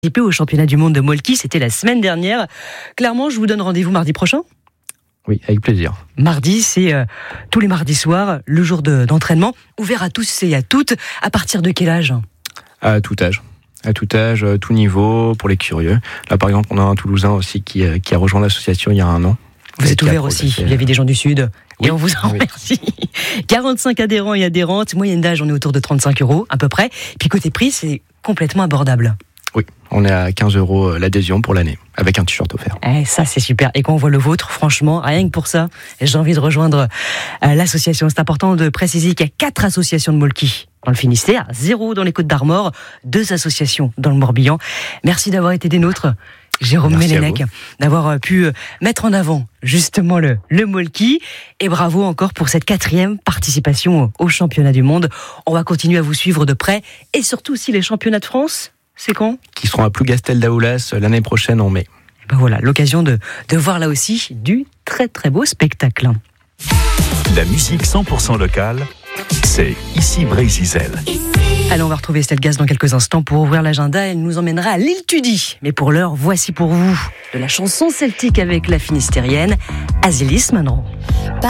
Participé au championnat du monde de Molki, c'était la semaine dernière. Clairement, je vous donne rendez-vous mardi prochain. Oui, avec plaisir. Mardi, c'est tous les mardis soirs, le jour d'entraînement, ouvert à tous et à toutes. À partir de quel âge ? À tout âge. À tout âge, tout niveau, pour les curieux. Là, par exemple, on a un Toulousain aussi qui a rejoint l'association il y a 1 an. Vous êtes ouvert aussi vis-à-vis des gens du Sud. Oui, et on vous en remercie. 45 adhérents et adhérentes. Moyenne d'âge, on est autour de 35 € à peu près. Puis côté prix, c'est complètement abordable. Oui, on est à 15 € l'adhésion pour l'année, avec un t-shirt offert. Ça, c'est super. Et quand on voit le vôtre, franchement, rien que pour ça, j'ai envie de rejoindre l'association. C'est important de préciser qu'il y a 4 associations de Molki dans le Finistère, 0 dans les Côtes-d'Armor, 2 associations dans le Morbihan. Merci d'avoir été des nôtres, Jérôme Mélenec, d'avoir pu mettre en avant justement le Molki. Et bravo encore pour cette 4e participation au championnat du monde. On va continuer à vous suivre de près. Et surtout aussi les championnats de France. C'est quand ? Qui seront à Plougastel-Daoulas l'année prochaine en mai. Et ben voilà, l'occasion de voir là aussi du très très beau spectacle. La musique 100% locale, c'est ici Brésil. Allez, on va retrouver Estelle Gaz dans quelques instants pour ouvrir l'agenda. Elle nous emmènera à l'île Tudy. Mais pour l'heure, voici pour vous de la chanson celtique avec la Finistérienne Azilis maintenant.